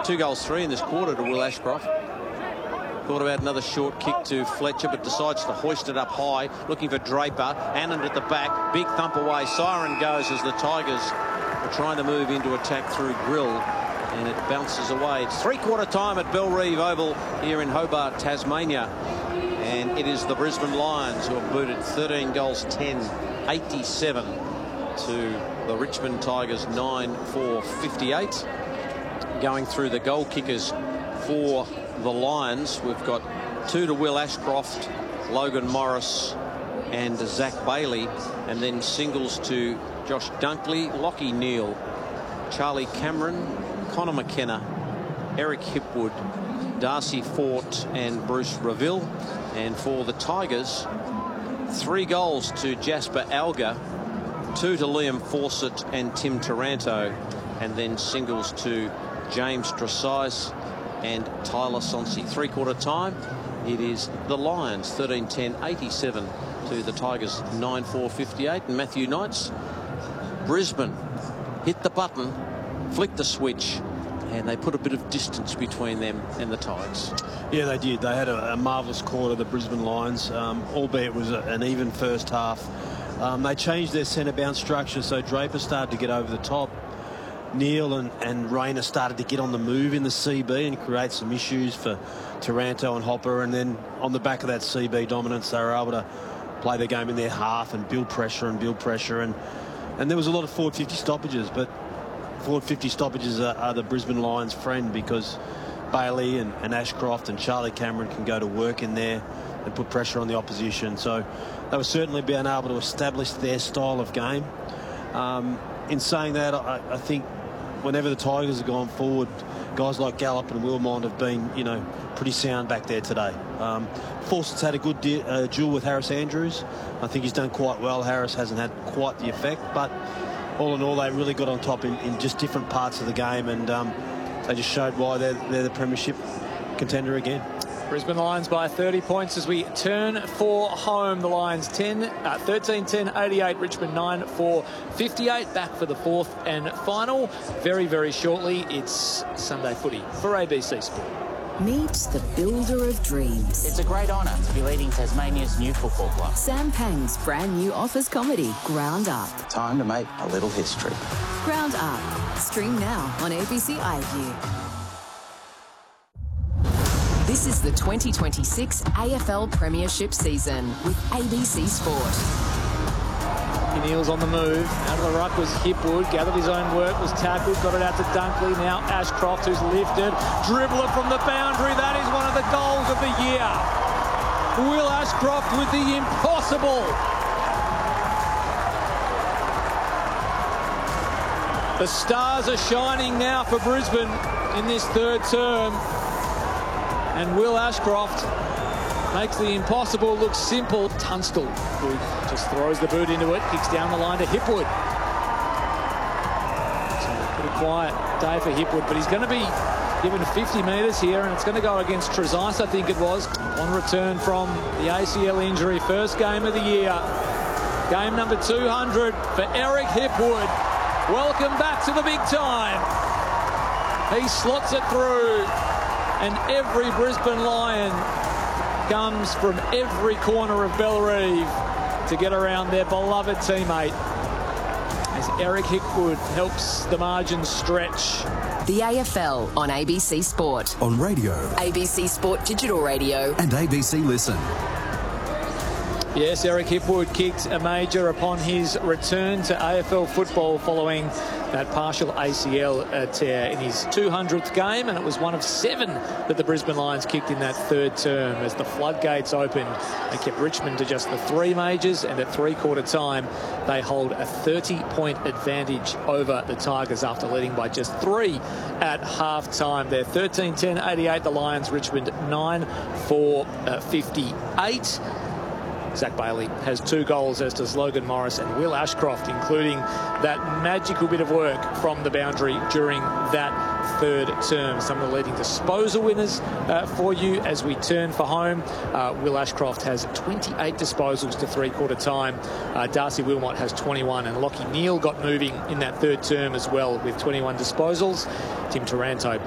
2 goals 3 in this quarter to Will Ashcroft. Thought about another short kick to Fletcher, but decides to hoist it up high, looking for Draper. Annan at the back, big thump away. Siren goes as the Tigers are trying to move into attack through Grill, and it bounces away. It's 3/4 time at Bellerive Oval here in Hobart, Tasmania, and it is the Brisbane Lions who have booted 13 goals 10, 87 to the Richmond Tigers 9-4-58. Going through the goal kickers for the Lions, we've got 2 to Will Ashcroft, Logan Morris and Zach Bailey, and then singles to Josh Dunkley, Lockie Neal, Charlie Cameron, Connor McKenna, Eric Hipwood, Darcy Fort and Bruce Reville. And for the Tigers, 3 goals to Jasper Alga, 2 to Liam Fawcett and Tim Taranto, and then singles to James Tresize and Tyler Sonsi. 3/4 time, it is the Lions 13-10-87 to the Tigers 9-4-58. And Matthew Knights, Brisbane hit the button, flicked the switch, and they put a bit of distance between them and the Tigers. Yeah, they did. They had a marvellous quarter, the Brisbane Lions, albeit it was an even first half. They changed their centre bounce structure, so Draper started to get over the top. Neal and Rayner started to get on the move in the CB and create some issues for Taranto and Hopper, and then on the back of that CB dominance, they were able to play the game in their half and build pressure, and there was a lot of forward 50 stoppages, but forward 50 stoppages are the Brisbane Lions' friend, because Bailey and Ashcroft and Charlie Cameron can go to work in there and put pressure on the opposition. So they were certainly being able to establish their style of game. In saying that, I think whenever the Tigers have gone forward, guys like Gallup and Wilmot have been, pretty sound back there today. Fawcett's had a good duel with Harris Andrews. I think he's done quite well. Harris hasn't had quite the effect, but all in all, they really got on top in just different parts of the game, and they just showed why they're the premiership contender again. Brisbane Lions by 30 points as we turn for home. The Lions 13-10-88, Richmond 9-4-58. Back for the 4th and final. Very, very shortly, it's Sunday footy for ABC Sport. Meet the builder of dreams. It's a great honour to be leading Tasmania's new football club. Sam Pang's brand new office comedy, Ground Up. Time to make a little history. Ground Up. Stream now on ABC iView. This is the 2026 AFL Premiership season with ABC Sport. Neal's on the move. Out of the ruck was Hipwood. Gathered his own work. Was tackled. Got it out to Dunkley. Now Ashcroft, who's lifted. Dribbler from the boundary. That is one of the goals of the year. Will Ashcroft with the impossible. The stars are shining now for Brisbane in this 3rd term. And Will Ashcroft makes the impossible look simple. Tunstall, who just throws the boot into it, kicks down the line to Hipwood. So a pretty quiet day for Hipwood, but he's going to be given 50 metres here, and it's going to go against Tresize, I think it was, on return from the ACL injury. First game of the year. Game number 200 for Eric Hipwood. Welcome back to the big time. He slots it through, and every Brisbane Lion comes from every corner of Bellerive to get around their beloved teammate as Eric Hipwood helps the margins stretch. The AFL on ABC Sport. On radio. ABC Sport Digital Radio. And ABC Listen. Yes, Eric Hipwood kicked a major upon his return to AFL football following that partial ACL tear in his 200th game, and it was one of 7 that the Brisbane Lions kicked in that 3rd term as the floodgates opened and kept Richmond to just the 3 majors, and at 3/4 time they hold a 30-point advantage over the Tigers after leading by just 3 at half-time. They're 13-10-88, the Lions, Richmond 9-4-58. Zach Bailey has 2 goals, as does Logan Morris and Will Ashcroft, including that magical bit of work from the boundary during that 3rd term. Some of the leading disposal winners for you as we turn for home. Will Ashcroft has 28 disposals to 3/4 time. Darcy Wilmot has 21, and Lockie Neal got moving in that 3rd term as well with 21 disposals. Tim Taranto